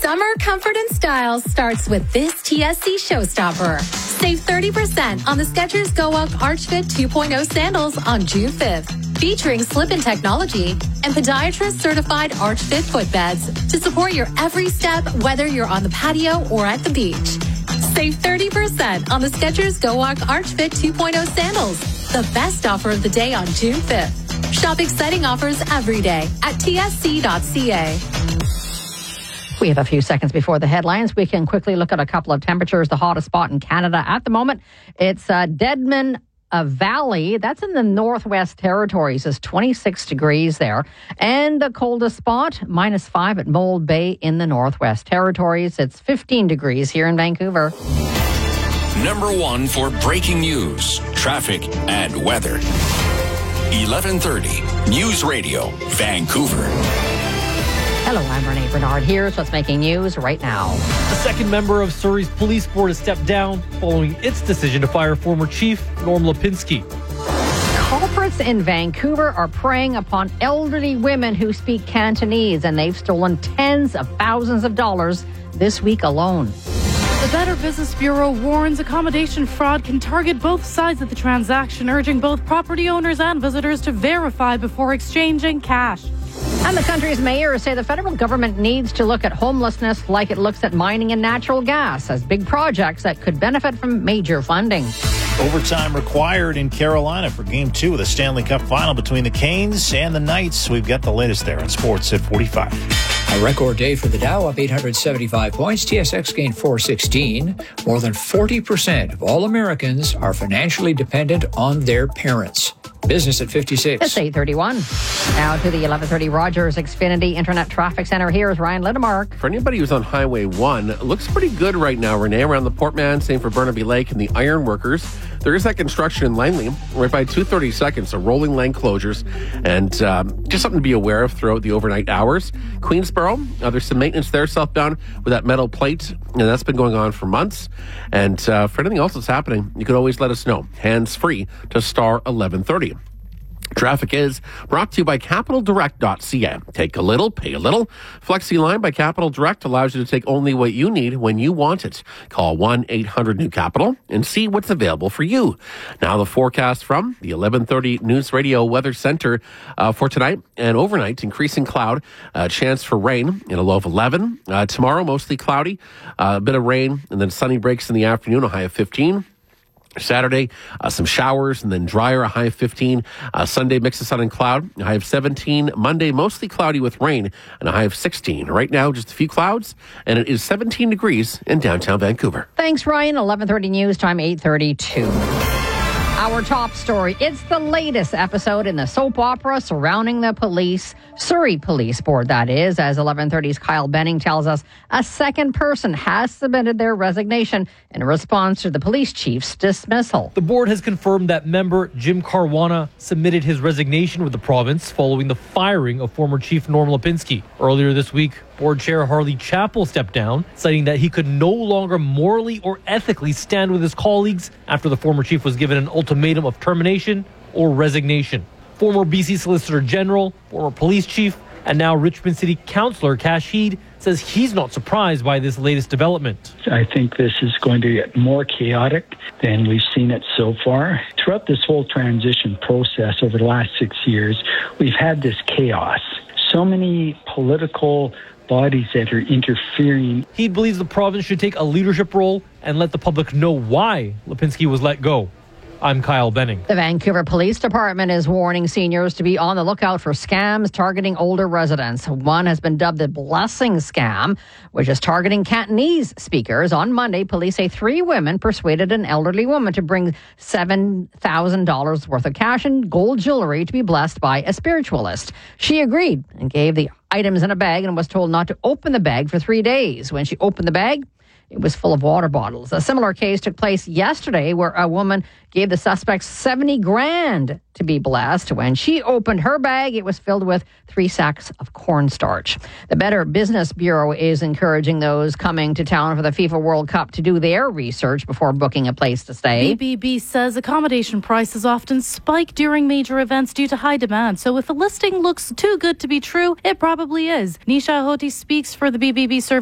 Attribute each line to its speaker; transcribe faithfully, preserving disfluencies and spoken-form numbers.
Speaker 1: Summer comfort and style starts with this T S C showstopper. Save thirty percent on the Skechers Go Walk Arch Fit two point oh sandals on June fifth. Featuring slip-in technology and podiatrist-certified Arch Fit footbeds to support your every step, whether you're on the patio or at the beach. Save thirty percent on the Skechers Go Walk Arch Fit two point oh sandals. The best offer of the day on June fifth. Shop exciting offers every day at T S C dot C A.
Speaker 2: We have a few seconds before the headlines. We can quickly look at a couple of temperatures. The hottest spot in Canada at the moment, it's uh, Deadman uh, Valley. That's in the Northwest Territories. It's twenty-six degrees there. And the coldest spot, minus five at Mold Bay in the Northwest Territories. It's fifteen degrees here in Vancouver.
Speaker 3: Number one for breaking news, traffic, and weather. eleven thirty News Radio, Vancouver.
Speaker 2: Hello, I'm Renee Bernard. Here's what's making news right now.
Speaker 4: The second member of Surrey's police board has stepped down following its decision to fire former chief Norm Lipinski.
Speaker 2: Culprits in Vancouver are preying upon elderly women who speak Cantonese, and they've stolen tens of thousands of dollars this week alone.
Speaker 5: The Better Business Bureau warns accommodation fraud can target both sides of the transaction, urging both property owners and visitors to verify before exchanging cash.
Speaker 2: And the country's mayors say the federal government needs to look at homelessness like it looks at mining and natural gas as big projects that could benefit from major funding.
Speaker 6: Overtime required in Carolina for Game two of the Stanley Cup Final between the Canes and the Knights. We've got the latest there in sports at forty-five.
Speaker 7: A record day for the Dow, up eight hundred seventy-five points. T S X gained four sixteen. More than forty percent of all Americans are financially dependent on their parents. Business at fifty-six.
Speaker 2: It's eight thirty-one. Now to the eleven thirty Rogers Xfinity Internet Traffic Center. Here's Ryan Lindemark.
Speaker 8: For anybody who's on Highway one, it looks pretty good right now, Renee, around the Portman, same for Burnaby Lake and the Iron Workers. There is that construction in Langley, right by two thirty-second, so rolling lane closures, and um, just something to be aware of throughout the overnight hours. Queensboro, uh, there's some maintenance there southbound with that metal plate, and that's been going on for months. And uh, for anything else that's happening, you can always let us know. Hands-free to star eleven thirty. Traffic is brought to you by capital direct dot c a. Take a little, pay a little. Flexi Line by Capital Direct allows you to take only what you need when you want it. Call one eight hundred new capital and see what's available for you. Now the forecast from the eleven thirty News Radio Weather Center uh, for tonight and overnight. Increasing cloud, uh, chance for rain in a low of eleven. Uh, tomorrow, mostly cloudy, uh, a bit of rain, and then sunny breaks in the afternoon, a high of fifteen. Saturday, uh, some showers and then drier, a high of fifteen. Uh, Sunday, mix of sun and cloud, a high of seventeen. Monday, mostly cloudy with rain and a high of sixteen. Right now, just a few clouds, and it is seventeen degrees in downtown Vancouver.
Speaker 2: Thanks, Ryan. eleven thirty news time, eight thirty-two. Our top story. It's the latest episode in the soap opera surrounding the police, Surrey Police Board, that is. As eleven thirty's Kyle Benning tells us, a second person has submitted their resignation in response to the police chief's dismissal.
Speaker 4: The board has confirmed that member Jim Caruana submitted his resignation with the province following the firing of former Chief Norm Lipinski. Earlier this week, Board Chair Harley Chappell stepped down, citing that he could no longer morally or ethically stand with his colleagues after the former chief was given an ultimatum of termination or resignation. Former B C Solicitor General, former police chief, and now Richmond City Councillor Kash Heed says he's not surprised by this latest development.
Speaker 9: I think this is going to get more chaotic than we've seen it so far. Throughout this whole transition process over the last six years, we've had this chaos. So many political bodies that are interfering.
Speaker 4: He believes the province should take a leadership role and let the public know why Lipinski was let go. I'm Kyle Benning.
Speaker 2: The Vancouver Police Department is warning seniors to be on the lookout for scams targeting older residents. One has been dubbed the Blessing Scam, which is targeting Cantonese speakers. On Monday, police say three women persuaded an elderly woman to bring seven thousand dollars worth of cash and gold jewelry to be blessed by a spiritualist. She agreed and gave the items in a bag and was told not to open the bag for three days. When she opened the bag, it was full of water bottles. A similar case took place yesterday where a woman gave the suspects seventy grand to be blessed. When she opened her bag, it was filled with three sacks of cornstarch. The Better Business Bureau is encouraging those coming to town for the FIFA World Cup to do their research before booking a place to stay.
Speaker 5: B B B says accommodation prices often spike during major events due to high demand. So if a listing looks too good to be true, it probably is. Nisha Hoti speaks for the B B B service